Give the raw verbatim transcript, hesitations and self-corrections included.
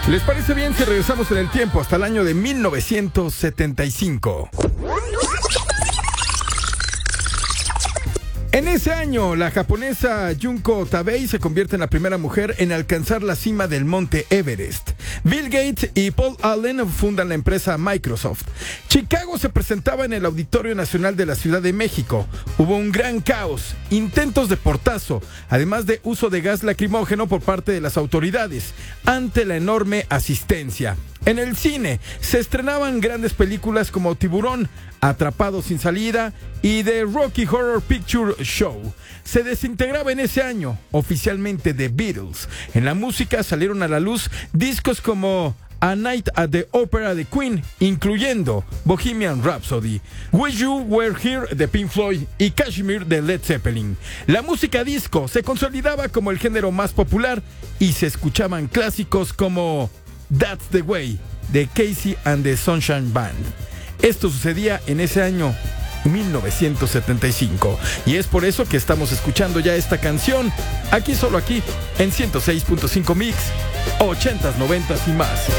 ¿Les parece bien si regresamos en el tiempo hasta el año de mil novecientos setenta y cinco? En ese año, la japonesa Junko Tabei se convierte en la primera mujer en alcanzar la cima del monte Everest. Bill Gates y Paul Allen fundan la empresa Microsoft. Chicago se presentaba en el Auditorio Nacional de la Ciudad de México. Hubo un gran caos, intentos de portazo, además de uso de gas lacrimógeno por parte de las autoridades, ante la enorme asistencia. En el cine se estrenaban grandes películas como Tiburón, Atrapado sin salida y The Rocky Horror Picture Show. Se desintegraba en ese año oficialmente The Beatles. En la música salieron a la luz discos como A Night at the Opera de Queen, incluyendo Bohemian Rhapsody, Wish You Were Here de Pink Floyd y Kashmir de Led Zeppelin. La música disco se consolidaba como el género más popular y se escuchaban clásicos como That's the Way de Casey and the Sunshine Band. Esto sucedía en ese año mil novecientos setenta y cinco y es por eso que estamos escuchando ya esta canción aquí, solo aquí en ciento seis punto cinco Mix, ochentas, noventas y más.